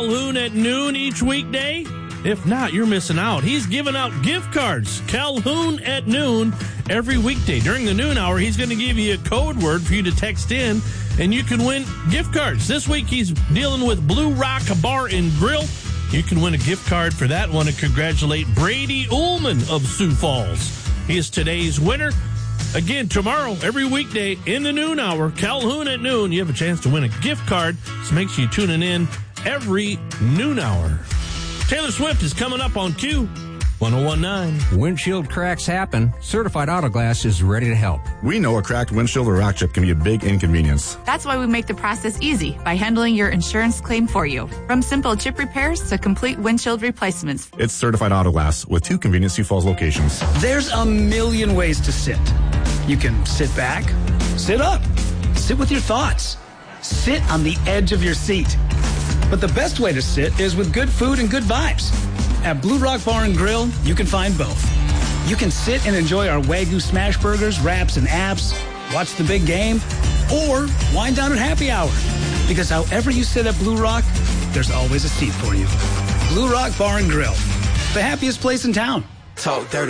Calhoun at noon each weekday? If not, you're missing out. He's giving out gift cards. Calhoun at noon every weekday. During the noon hour, he's going to give you a code word for you to text in, and you can win gift cards. This week, he's dealing with Blue Rock Bar and Grill. You can win a gift card for that one, and congratulate Brady Ullman of Sioux Falls. He is today's winner. Again, tomorrow, every weekday in the noon hour, Calhoun at noon, you have a chance to win a gift card. So make sure you're tuning in every noon hour. Taylor Swift is coming up on Q 101.9. Windshield cracks happen. Certified Auto Glass is ready to help. We know a cracked windshield or rock chip can be a big inconvenience. That's why we make the process easy by handling your insurance claim for you. From simple chip repairs to complete windshield replacements. It's Certified Auto Glass with 2 convenient Sioux Falls locations. There's a million ways to sit. You can sit back, sit up, sit with your thoughts, sit on the edge of your seat. But the best way to sit is with good food and good vibes. At Blue Rock Bar and Grill, you can find both. You can sit and enjoy our Wagyu smash burgers, wraps, and apps, watch the big game, or wind down at happy hour. Because however you sit at Blue Rock, there's always a seat for you. Blue Rock Bar and Grill, the happiest place in town. Talk dirty.